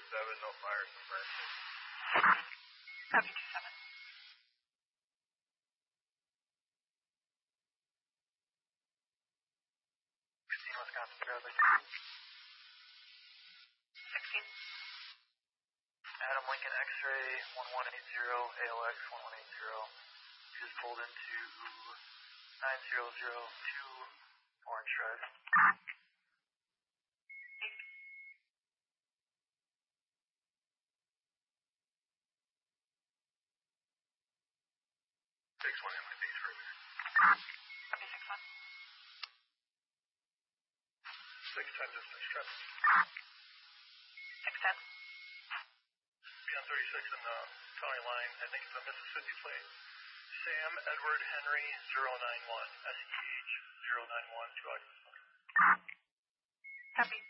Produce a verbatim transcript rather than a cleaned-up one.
seven, no fires in Branson. Copy two seven. fifteen, Wisconsin traffic. sixteen. Adam Lincoln X-ray one one eight zero, A L X one one eight zero. You just pulled into nine zero zero two Orange Drive. six one in my base for a minute. Copy six one. six ten distance traffic. six ten. Beyond thirty-six in the county line, I think it's a Mississippi plate. Sam Edward Henry zero nine one, S E H zero nine one, two August. Copy.